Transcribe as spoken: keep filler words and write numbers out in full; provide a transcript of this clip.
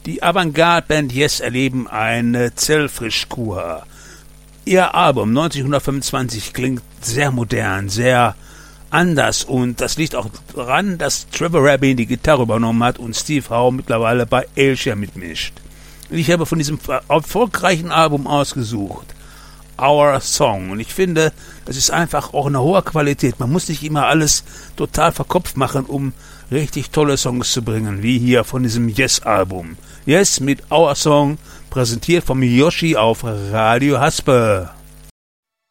Die Avantgarde-Band Yes erleben eine Zellfrischkur. Ihr Album neunzehnhundertfünfundzwanzig klingt sehr modern, sehr anders und das liegt auch daran, dass Trevor Rabin die Gitarre übernommen hat und Steve Howe mittlerweile bei Ayrshire mitmischt. Ich habe von diesem erfolgreichen Album ausgesucht Our Song und ich finde, das ist einfach auch eine hohe Qualität. Man muss nicht immer alles total verkopft machen, um richtig tolle Songs zu bringen, wie hier von diesem Yes-Album. Yes mit Our Song, präsentiert vom Yoshi auf Radio Haspe.